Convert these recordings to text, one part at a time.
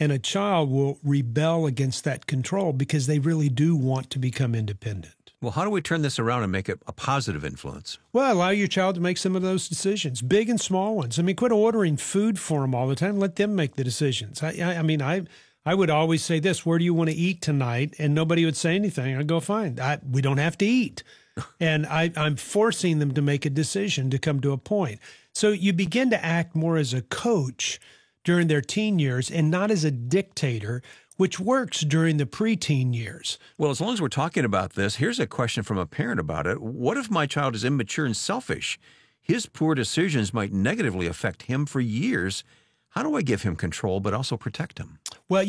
And a child will rebel against that control because they really do want to become independent. Well, how do we turn this around and make it a positive influence? Well, allow your child to make some of those decisions, big and small ones. I mean, quit ordering food for them all the time. Let them make the decisions. I would always say this: where do you want to eat tonight? And nobody would say anything. I'd go, fine. We don't have to eat. And I'm forcing them to make a decision to come to a point. So you begin to act more as a coach during their teen years and not as a dictator, which works during the preteen years. Well, as long as we're talking about this, here's a question from a parent about it. What if my child is immature and selfish? His poor decisions might negatively affect him for years. How do I give him control but also protect him? Well,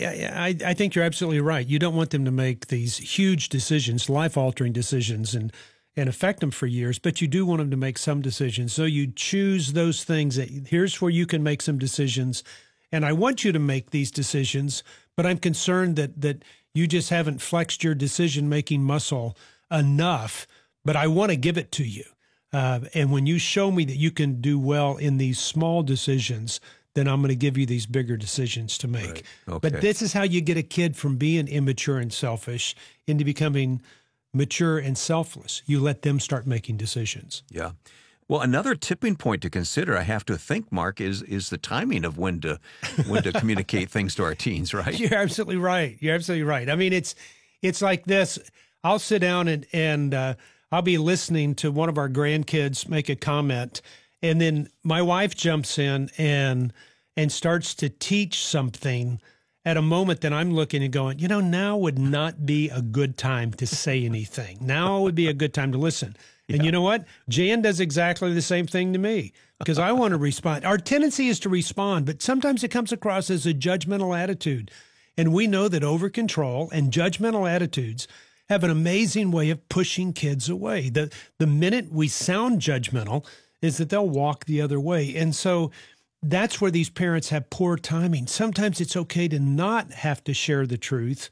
I think you're absolutely right. You don't want them to make these huge decisions, life-altering decisions, and affect them for years, but you do want them to make some decisions. So you choose those things that here's where you can make some decisions, and I want you to make these decisions, but I'm concerned that you just haven't flexed your decision-making muscle enough, but I want to give it to you. And when you show me that you can do well in these small decisions, then I'm going to give you these bigger decisions to make. Right. Okay. But this is how you get a kid from being immature and selfish into becoming mature and selfless. You let them start making decisions. Yeah. Well, another tipping point to consider, I have to think, Mark, is the timing of when to communicate things to our teens, right? You're absolutely right. You're absolutely right. I mean, it's like this. I'll sit down and I'll be listening to one of our grandkids make a comment, and then my wife jumps in and starts to teach something at a moment that I'm looking and going, now would not be a good time to say anything. Now would be a good time to listen. And you know what? Jan does exactly the same thing to me because I want to respond. Our tendency is to respond, but sometimes it comes across as a judgmental attitude. And we know that over-control and judgmental attitudes have an amazing way of pushing kids away. The minute we sound judgmental is that they'll walk the other way. And so that's where these parents have poor timing. Sometimes it's okay to not have to share the truth,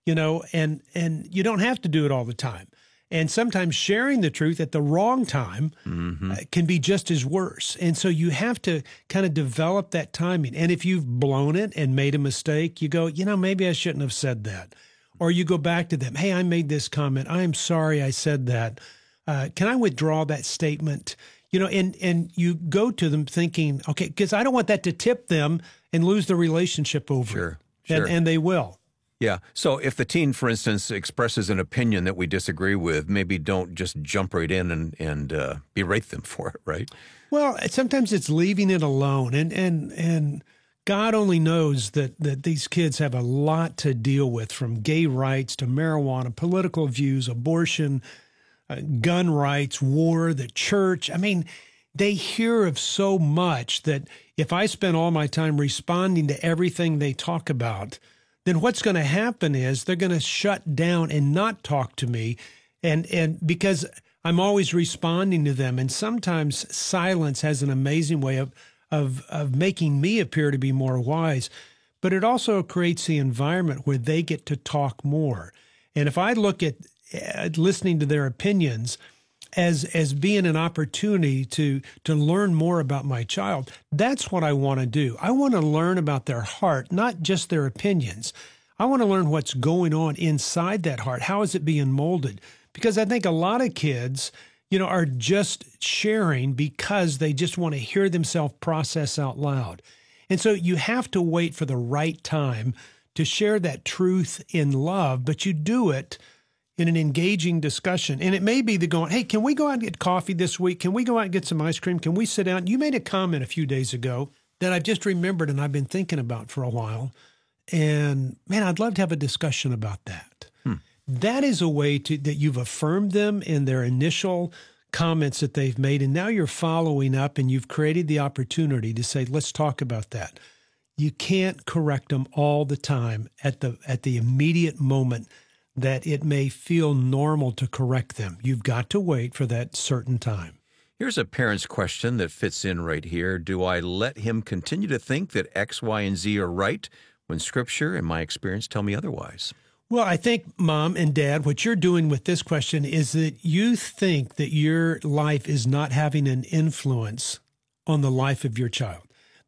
and you don't have to do it all the time. And sometimes sharing the truth at the wrong time can be just as worse. And so you have to kind of develop that timing. And if you've blown it and made a mistake, you go, maybe I shouldn't have said that. Or you go back to them, hey, I made this comment. I'm sorry I said that. Can I withdraw that statement? And you go to them thinking, okay, because I don't want that to tip them and lose the relationship over. Sure. And they will. Yeah. So if the teen, for instance, expresses an opinion that we disagree with, maybe don't just jump right in and berate them for it, right? Well, sometimes it's leaving it alone. And God only knows that these kids have a lot to deal with, from gay rights to marijuana, political views, abortion, gun rights, war, the church. I mean, they hear of so much that if I spend all my time responding to everything they talk about, then what's going to happen is they're going to shut down and not talk to me. And because I'm always responding to them. And sometimes silence has an amazing way of making me appear to be more wise, but it also creates the environment where they get to talk more. And if I look at listening to their opinions as being an opportunity to learn more about my child, that's what I want to do. I want to learn about their heart, not just their opinions. I want to learn what's going on inside that heart. How is it being molded? Because I think a lot of kids, are just sharing because they just want to hear themselves process out loud. And so you have to wait for the right time to share that truth in love, but you do it in an engaging discussion. And it may be the going, hey, can we go out and get coffee this week? Can we go out and get some ice cream? Can we sit down? You made a comment a few days ago that I've just remembered and I've been thinking about for a while. And man, I'd love to have a discussion about that. That is a way that you've affirmed them in their initial comments that they've made. And now you're following up and you've created the opportunity to say, let's talk about that. You can't correct them all the time at the immediate moment that it may feel normal to correct them. You've got to wait for that certain time. Here's a parent's question that fits in right here. Do I let him continue to think that X, Y, and Z are right when Scripture and my experience tell me otherwise? Well, I think, Mom and Dad, what you're doing with this question is that you think that your life is not having an influence on the life of your child.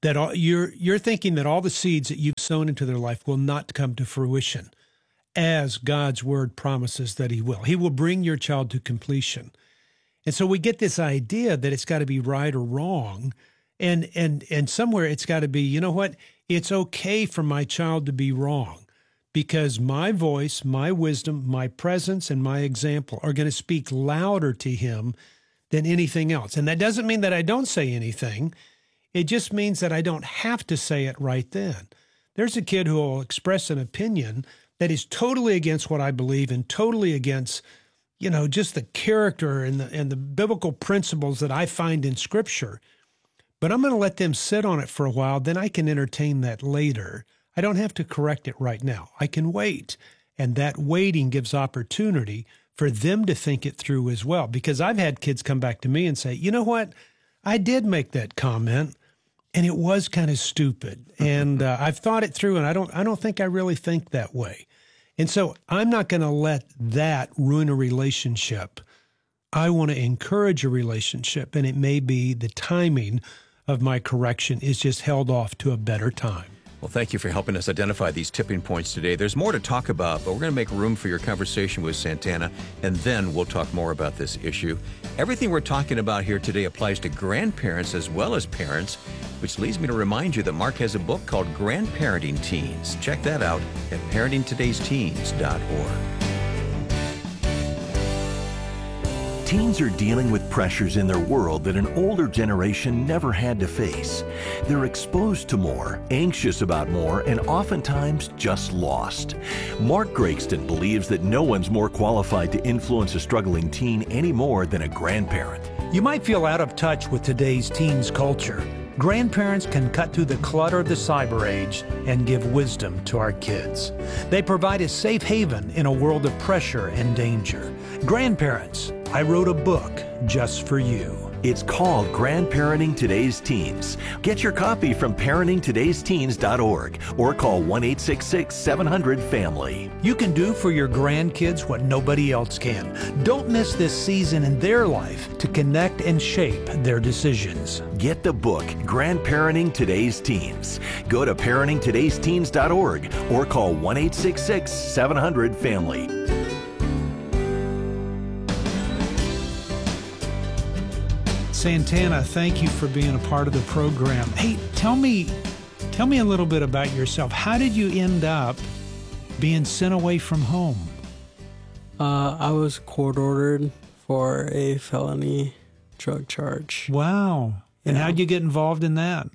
that you're thinking that all the seeds that you've sown into their life will not come to fruition, as God's word promises that he will. He will bring your child to completion. And so we get this idea that it's got to be right or wrong. And somewhere it's got to be, you know what? It's okay for my child to be wrong, because my voice, my wisdom, my presence, and my example are going to speak louder to him than anything else. And that doesn't mean that I don't say anything. It just means that I don't have to say it right then. There's a kid who will express an opinion that is totally against what I believe and totally against, just the character and the biblical principles that I find in Scripture. But I'm going to let them sit on it for a while. Then I can entertain that later. I don't have to correct it right now. I can wait. And that waiting gives opportunity for them to think it through as well. Because I've had kids come back to me and say, you know what? I did make that comment, and it was kind of stupid. And I've thought it through, and I don't think I really think that way. And so I'm not going to let that ruin a relationship. I want to encourage a relationship, and it may be the timing of my correction is just held off to a better time. Well, thank you for helping us identify these tipping points today. There's more to talk about, but we're going to make room for your conversation with Santana, and then we'll talk more about this issue. Everything we're talking about here today applies to grandparents as well as parents, which leads me to remind you that Mark has a book called Grandparenting Teens. Check that out at parentingtodaysteens.org. Teens are dealing with pressures in their world that an older generation never had to face. They're exposed to more, anxious about more, and oftentimes just lost. Mark Gregston believes that no one's more qualified to influence a struggling teen any more than a grandparent. You might feel out of touch with today's teens culture. Grandparents can cut through the clutter of the cyber age and give wisdom to our kids. They provide a safe haven in a world of pressure and danger. Grandparents, I wrote a book just for you. It's called Grandparenting Today's Teens. Get your copy from parentingtodaysteens.org or call 1-866-700-FAMILY. You can do for your grandkids what nobody else can. Don't miss this season in their life to connect and shape their decisions. Get the book, Grandparenting Today's Teens. Go to parentingtodaysteens.org or call 1-866-700-FAMILY. Santana, thank you for being a part of the program. Hey, tell me a little bit about yourself. How did you end up being sent away from home? I was court-ordered for a felony drug charge. Wow. And how'd you get involved in that?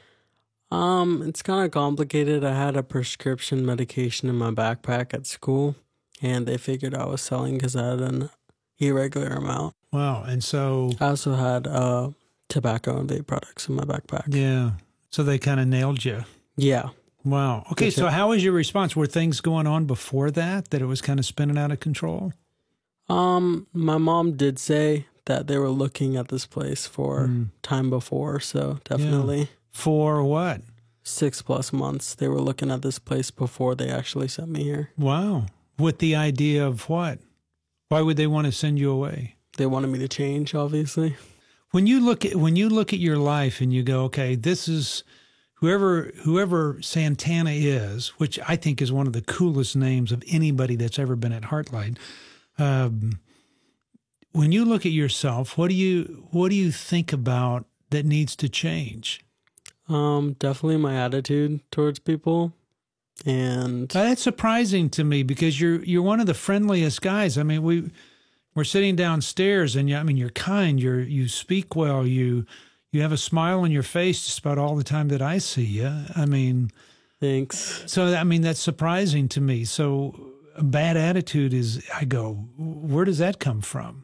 It's kind of complicated. I had a prescription medication in my backpack at school, and they figured I was selling because I had an irregular amount. Wow. And so I also had tobacco and vape products in my backpack. Yeah. So they kind of nailed you. Yeah. Wow. Okay. So how was your response? Were things going on before that it was kind of spinning out of control? My mom did say that they were looking at this place for time before. So definitely. Yeah. For what? 6+ months. They were looking at this place before they actually sent me here. Wow. With the idea of what? Why would they want to send you away? They wanted me to change, obviously. When you look at your life and you go, okay, this is whoever Santana is, which I think is one of the coolest names of anybody that's ever been at Heartlight. When you look at yourself, what do you think about that needs to change? Definitely my attitude towards people. And that's surprising to me because you're one of the friendliest guys. I mean, we're sitting downstairs, and you're kind. You speak well. You have a smile on your face just about all the time that I see you. I mean, thanks. So that's surprising to me. So a bad attitude is. I go, where does that come from?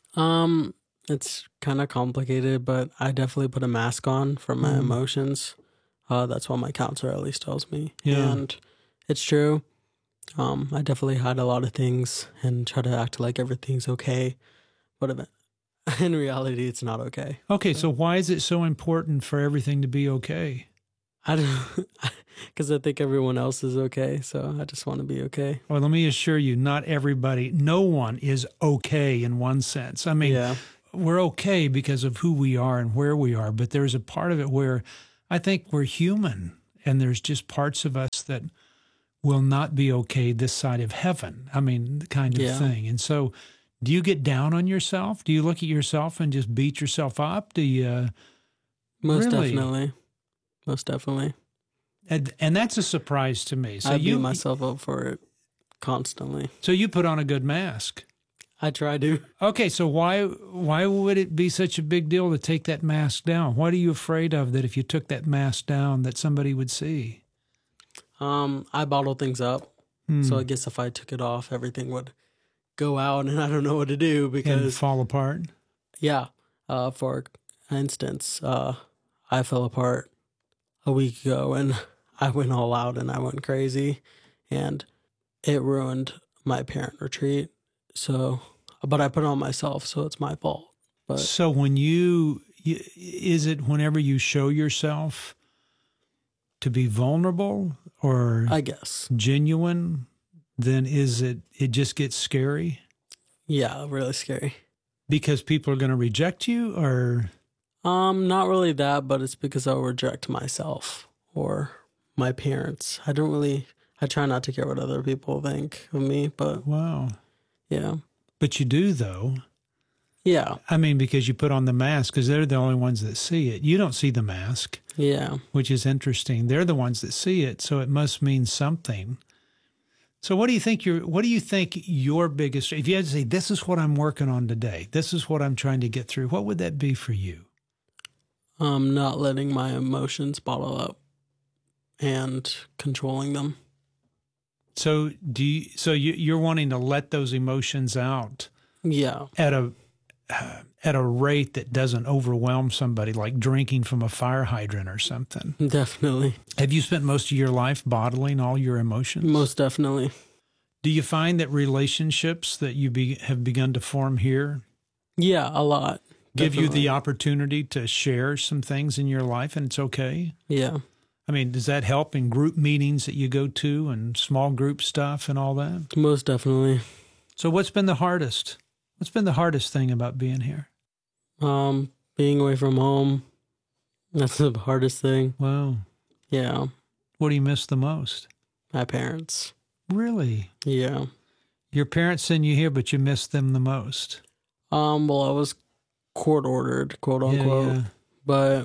It's kind of complicated, but I definitely put a mask on for my emotions. That's what my counselor at least tells me. Yeah. And it's true. I definitely hide a lot of things and try to act like everything's okay. But in reality, it's not okay. Okay, so why is it so important for everything to be okay? I don't, because I think everyone else is okay. So I just want to be okay. Well, let me assure you, not everybody, no one is okay in one sense. I mean, we're okay because of who we are and where we are, but there's a part of it where I think we're human, and there's just parts of us that will not be okay this side of heaven. I mean, kind of thing. And so, do you get down on yourself? Do you look at yourself and just beat yourself up? Do you? Most really? definitely. Most definitely. And that's a surprise to me. So I beat myself up for it constantly. So you put on a good mask. I try to. Okay, so why would it be such a big deal to take that mask down? What are you afraid of that if you took that mask down that somebody would see? I bottle things up. So I guess if I took it off, everything would go out and I don't know what to do because... And fall apart? Yeah. For instance, I fell apart a week ago and I went all out and I went crazy and it ruined my parent retreat. So, but I put it on myself, so it's my fault. But so when is it whenever you show yourself to be vulnerable or I guess genuine, then it just gets scary? Yeah, really scary. Because people are going to reject you, or not really that, but it's because I'll reject myself or my parents. I try not to care what other people think of me, but wow. Yeah. But you do, though. Yeah. I mean, because you put on the mask, because they're the only ones that see it. You don't see the mask. Yeah. Which is interesting. They're the ones that see it, so it must mean something. So what do you think your biggest, if you had to say, this is what I'm working on today, this is what I'm trying to get through, what would that be for you? Not letting my emotions bottle up and controlling them. So you're wanting to let those emotions out? Yeah. At a rate that doesn't overwhelm somebody, like drinking from a fire hydrant or something. Definitely. Have you spent most of your life bottling all your emotions? Most definitely. Do you find that relationships that you have begun to form here? Yeah, a lot. Give Definitely. you the opportunity to share some things in your life, and it's okay? Yeah. I mean, does that help in group meetings that you go to and small group stuff and all that? Most definitely. So what's been the hardest? What's been the hardest thing about being here? Being away from home. That's the hardest thing. Wow. Yeah. What do you miss the most? My parents. Really? Yeah. Your parents send you here, but you miss them the most? Well, I was court ordered, quote unquote. Yeah. But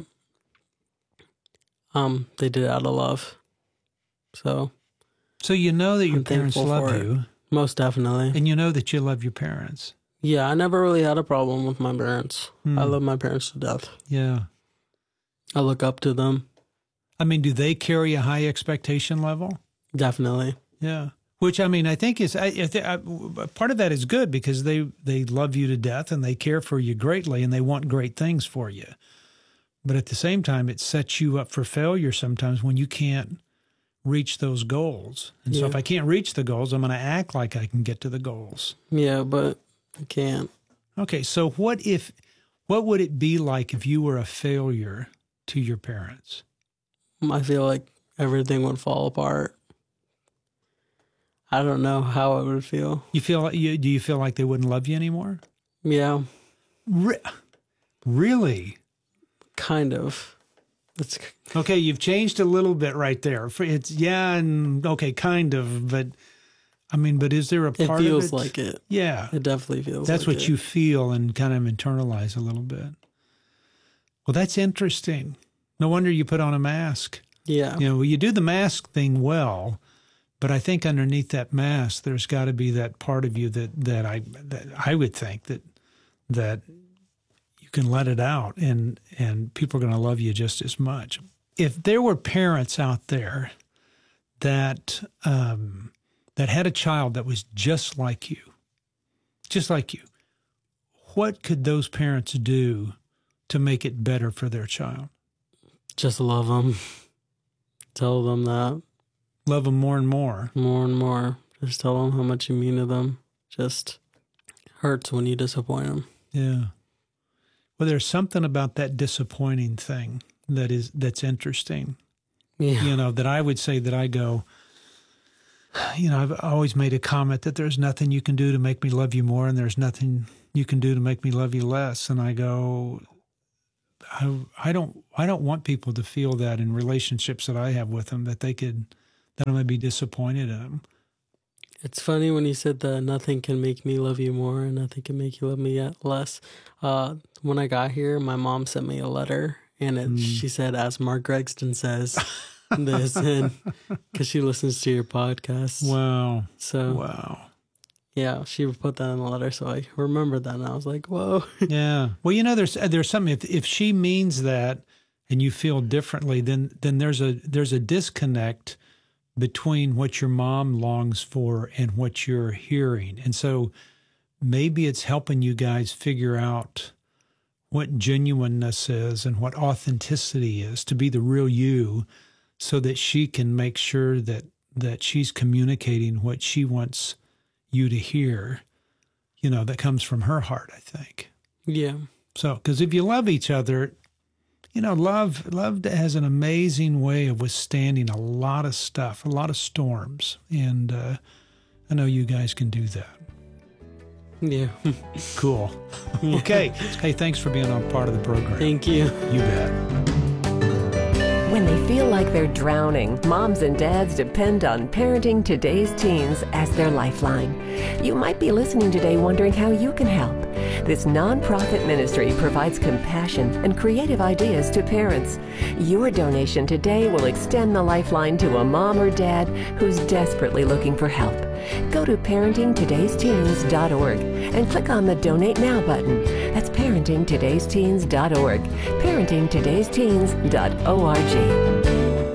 they did it out of love. So you know that your I'm parents thankful love for it. you. Most definitely. And you know that you love your parents. Yeah, I never really had a problem with my parents. I love my parents to death. Yeah. I look up to them. I mean, do they carry a high expectation level? Definitely. Yeah. Which, I mean, I think is part of that is good because they love you to death and they care for you greatly and they want great things for you. But at the same time, it sets you up for failure sometimes when you can't reach those goals. And so if I can't reach the goals, I'm going to act like I can get to the goals. Yeah, but I can't. Okay, so what would it be like if you were a failure to your parents? I feel like everything would fall apart. I don't know how it would feel. Do you feel like they wouldn't love you anymore? Yeah. Really? Kind of. Okay, you've changed a little bit right there. It's kind of, but I mean, but is there a part of it? It feels like it. Yeah. It definitely feels That's like what it. you feel and kind of internalize a little bit. Well, that's interesting. No wonder you put on a mask. Yeah. You do the mask thing well, but I think underneath that mask, there's got to be that part of you that I would think that you can let it out and people are going to love you just as much. If there were parents out there that had a child that was just like you, what could those parents do to make it better for their child? Just love them. Tell them that. Love them more and more. More and more. Just tell them how much you mean to them. Just hurts when you disappoint them. Yeah. Well, there's something about that disappointing thing that's interesting. Yeah. That I would say that I go, I've always made a comment that there's nothing you can do to make me love you more and there's nothing you can do to make me love you less. And I go, I don't want people to feel that in relationships that I have with them, that I'm going to be disappointed in them. It's funny when you said that nothing can make me love you more and nothing can make you love me less. When I got here, my mom sent me a letter, and she said, as Mark Gregston says, this, and because she listens to your podcast. Wow. So, wow. Yeah, she put that in the letter, so I remembered that, and I was like, whoa. Yeah. Well, there's something, if she means that and you feel differently, then there's a disconnect between what your mom longs for and what you're hearing. And so maybe it's helping you guys figure out what genuineness is and what authenticity is, to be the real you, so that she can make sure that she's communicating what she wants you to hear, that comes from her heart, I think. Yeah. So, because if you love each other, love has an amazing way of withstanding a lot of stuff, a lot of storms. And I know you guys can do that. Yeah. Cool. Yeah. Okay. Hey, thanks for being on part of the program. Thank you. You bet. When they feel like they're drowning, moms and dads depend on Parenting Today's Teens as their lifeline. You might be listening today wondering how you can help. This nonprofit ministry provides compassion and creative ideas to parents. Your donation today will extend the lifeline to a mom or dad who's desperately looking for help. Go to parentingtodaysteens.org and click on the Donate Now button. That's parentingtodaysteens.org. parentingtodaysteens.org.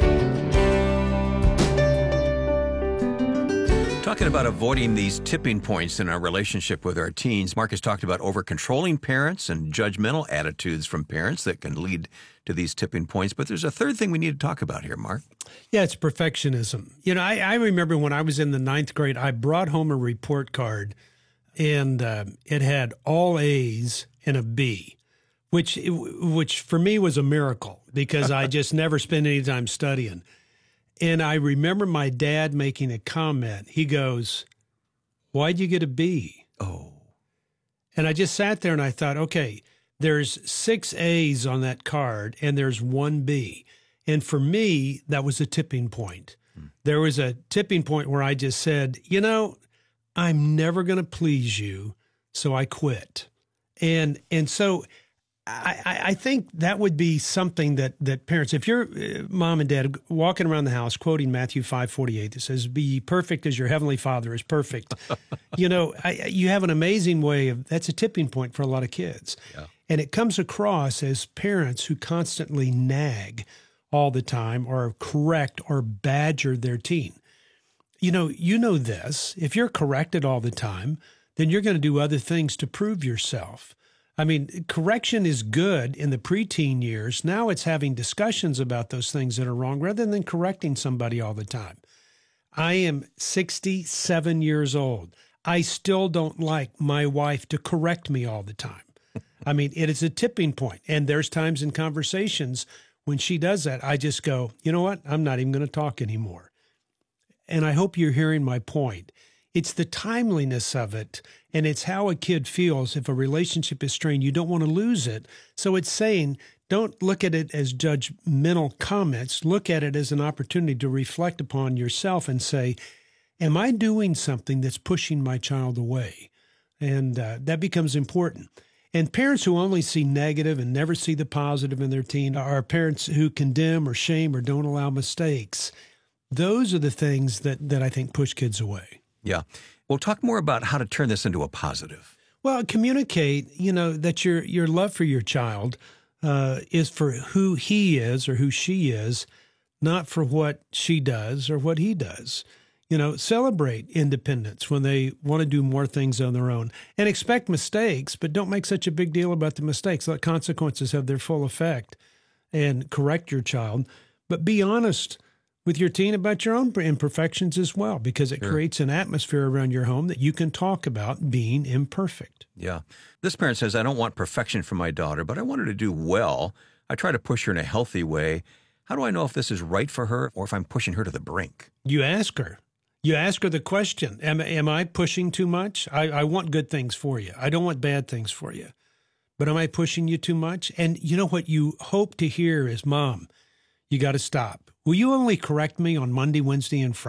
Talking about avoiding these tipping points in our relationship with our teens, Mark has talked about over-controlling parents and judgmental attitudes from parents that can lead to these tipping points. But there's a third thing we need to talk about here, Mark. Yeah, it's perfectionism. I remember when I was in the 9th grade, I brought home a report card, and it had all A's and a B, which for me was a miracle because I just never spent any time studying. And I remember my dad making a comment. He goes, "Why'd you get a B?" Oh. And I just sat there and I thought, okay, there's 6 A's on that card and there's 1 B. And for me, that was a tipping point. There was a tipping point where I just said, I'm never going to please you, so I quit. And so I think that would be something that parents, if you're mom and dad walking around the house quoting Matthew 5:48 that says, "Be ye perfect as your heavenly Father is perfect," you have an amazing way that's a tipping point for a lot of kids. Yeah. And it comes across as parents who constantly nag all the time or correct or badger their teen. You know this. If you're corrected all the time, then you're going to do other things to prove yourself. I mean, correction is good in the preteen years. Now it's having discussions about those things that are wrong rather than correcting somebody all the time. I am 67 years old. I still don't like my wife to correct me all the time. I mean, it is a tipping point. And there's times in conversations when she does that, I just go, you know what? I'm not even going to talk anymore. And I hope you're hearing my point. It's the timeliness of it, and it's how a kid feels if a relationship is strained. You don't want to lose it. So it's saying, don't look at it as judgmental comments. Look at it as an opportunity to reflect upon yourself and say, am I doing something that's pushing my child away? And that becomes important. And parents who only see negative and never see the positive in their teen are parents who condemn or shame or don't allow mistakes. Those are the things that I think push kids away. Yeah. We'll talk more about how to turn this into a positive. Well, communicate, that your love for your child is for who he is or who she is, not for what she does or what he does. Celebrate independence when they want to do more things on their own and expect mistakes, but don't make such a big deal about the mistakes. Let consequences have their full effect and correct your child, but be honest with your teen about your own imperfections as well, because it creates an atmosphere around your home that you can talk about being imperfect. Yeah. This parent says, I don't want perfection for my daughter, but I want her to do well. I try to push her in a healthy way. How do I know if this is right for her or if I'm pushing her to the brink? You ask her. You ask her the question, am I pushing too much? I want good things for you. I don't want bad things for you. But am I pushing you too much? And you know what you hope to hear is, Mom, you got to stop. Will you only correct me on Monday, Wednesday, and Friday?